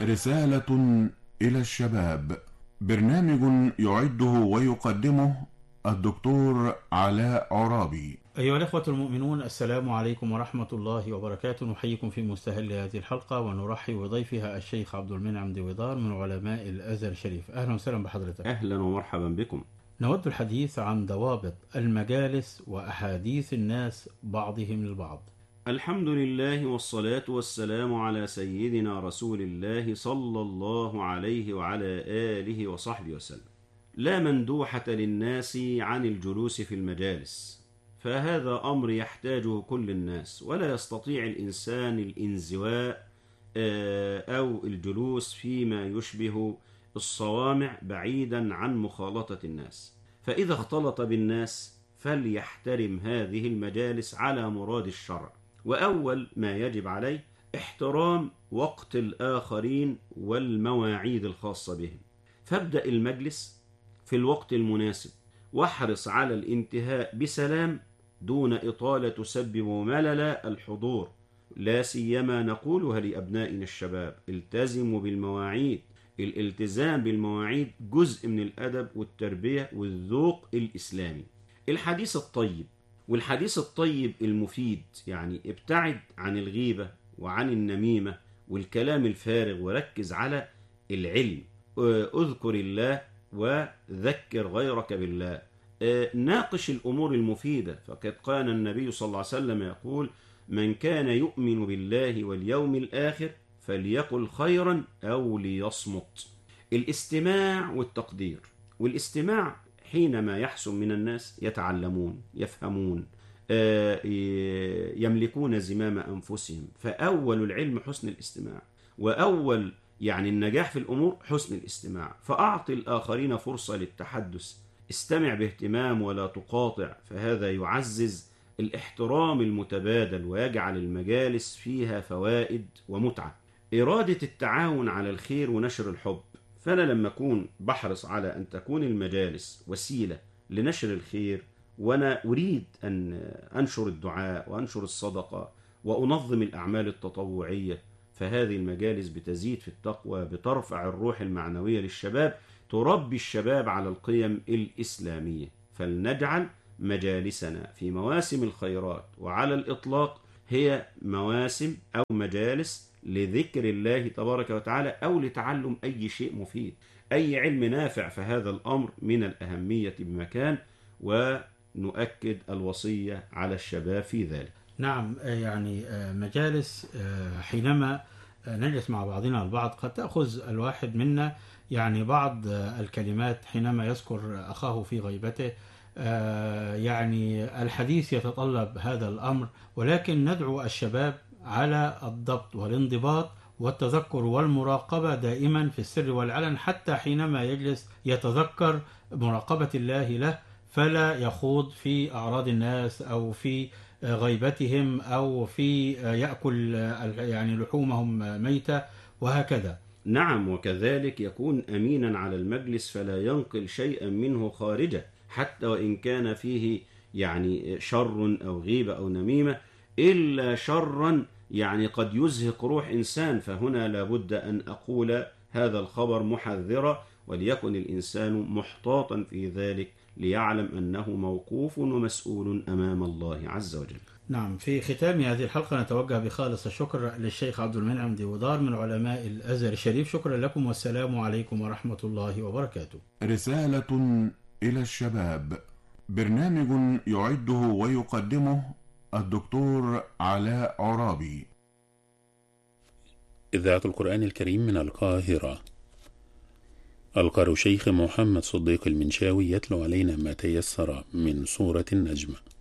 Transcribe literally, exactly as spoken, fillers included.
رسالة إلى الشباب، برنامج يعده ويقدمه الدكتور علاء عرابي. أيها الأخوة المؤمنون، السلام عليكم ورحمة الله وبركاته. نحييكم في مستهل هذه الحلقة ونرحب بضيفها الشيخ عبد المنعم دويدار من علماء الأزهر الشريف. أهلا وسهلا بحضرتك. أهلا ومرحبا بكم. نود الحديث عن ضوابط المجالس وأحاديث الناس بعضهم البعض. الحمد لله والصلاة والسلام على سيدنا رسول الله صلى الله عليه وعلى آله وصحبه وسلم. لا مندوحة للناس عن الجلوس في المجالس، فهذا أمر يحتاجه كل الناس، ولا يستطيع الإنسان الانزواء أو الجلوس فيما يشبه الصوامع بعيدا عن مخالطة الناس. فإذا اختلط بالناس فليحترم هذه المجالس على مراد الشرع، وأول ما يجب عليه احترام وقت الآخرين والمواعيد الخاصة بهم. فابدأ المجلس في الوقت المناسب، واحرص على الانتهاء بسلام دون إطالة تسبب ملل الحضور. لا سيما نقولها لأبنائنا الشباب: التزموا بالمواعيد. الالتزام بالمواعيد جزء من الأدب والتربية والذوق الإسلامي. الحديث الطيب والحديث الطيب المفيد، يعني ابتعد عن الغيبة وعن النميمة والكلام الفارغ، وركز على العلم. اذكر الله وذكر غيرك بالله. ناقش الأمور المفيدة، فقد كان النبي صلى الله عليه وسلم يقول: من كان يؤمن بالله واليوم الآخر فليقل خيرا أو ليصمت. الاستماع والتقدير. والاستماع حينما يحسن من الناس يتعلمون، يفهمون، يملكون زمام أنفسهم. فأول العلم حسن الاستماع، وأول يعني النجاح في الأمور حسن الاستماع. فأعطي الآخرين فرصة للتحدث، استمع باهتمام ولا تقاطع، فهذا يعزز الاحترام المتبادل ويجعل المجالس فيها فوائد ومتعة. إرادة التعاون على الخير ونشر الحب. فأنا لما أكون بحرص على أن تكون المجالس وسيلة لنشر الخير، وأنا أريد أن أنشر الدعاء وأنشر الصدقة وأنظم الأعمال التطوعية، فهذه المجالس بتزيد في التقوى، بترفع الروح المعنوية للشباب، تربي الشباب على القيم الإسلامية. فلنجعل مجالسنا في مواسم الخيرات وعلى الإطلاق هي مواسم أو مجالس لذكر الله تبارك وتعالى، أو لتعلم أي شيء مفيد، أي علم نافع. فهذا الأمر من الأهمية بمكان، ونؤكد الوصية على الشباب في ذلك. نعم، يعني مجالس حينما نجلس مع بعضنا البعض قد تأخذ الواحد منا يعني بعض الكلمات حينما يذكر أخاه في غيبته. يعني الحديث يتطلب هذا الأمر، ولكن ندعو الشباب على الضبط والانضباط والتذكر والمراقبة دائما في السر والعلن، حتى حينما يجلس يتذكر مراقبة الله له، فلا يخوض في أعراض الناس أو في غيبتهم أو في يأكل يعني لحومهم ميتة وهكذا. نعم، وكذلك يكون أمينا على المجلس، فلا ينقل شيئا منه خارجه، حتى وإن كان فيه يعني شر أو غيبة أو نميمة، إلا شرا يعني قد يزهق روح إنسان. فهنا لابد أن أقول هذا الخبر محذرا، وليكن الإنسان محتاطا في ذلك، ليعلم أنه موقوف ومسؤول أمام الله عز وجل. نعم، في ختام هذه الحلقة نتوجه بخالص الشكر للشيخ عبد المنعم دويدار من علماء الأزهر الشريف. شكرا لكم والسلام عليكم ورحمة الله وبركاته. رسالة إلى الشباب، برنامج يعده ويقدمه الدكتور علاء عرابي. إذاعة القرآن الكريم من القاهرة. القارئ شيخ محمد صديق المنشاوي يتلو علينا ما تيسر من سورة النجم.